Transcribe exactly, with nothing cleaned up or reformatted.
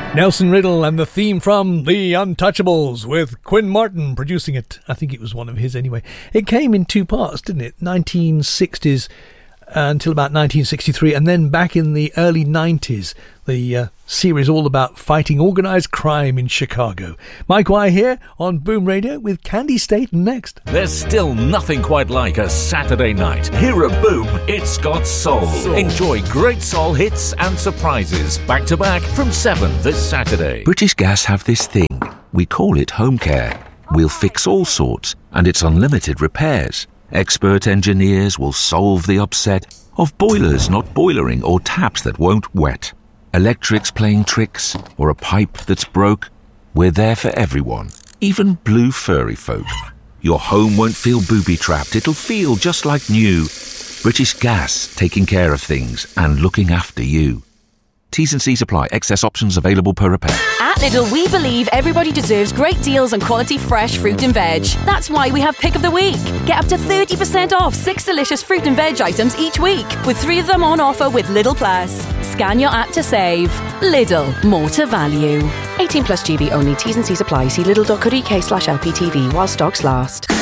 Nelson Riddle and the theme from The Untouchables with Quinn Martin producing it. I think it was one of his anyway. It came in two parts, didn't it? nineteen sixties uh, until about nineteen sixty-three, and then back in the early nineties, the uh, series all about fighting organised crime in Chicago. Mike Wire here on Boom Radio with Candy Staten next. There's still nothing quite like a Saturday night. Here at Boom, it's got soul. soul. Enjoy great soul hits and surprises back to back from seven this Saturday. British Gas have this thing. We call it home care. We'll fix all sorts, and it's unlimited repairs. Expert engineers will solve the upset of boilers not boilering or taps that won't wet. Electrics playing tricks, or a pipe that's broke. We're there for everyone, even blue furry folk. Your home won't feel booby-trapped, it'll feel just like new. British Gas, taking care of things and looking after you. T's and C's apply. Excess options available per repair. At Lidl, we believe everybody deserves great deals on quality fresh fruit and veg. That's why we have Pick of the Week. Get up to thirty percent off six delicious fruit and veg items each week, with three of them on offer with Lidl Plus. Scan your app to save. Lidl, more to value. eighteen plus G B only. T's and C's apply. See lidl.co.uk slash LPTV while stocks last.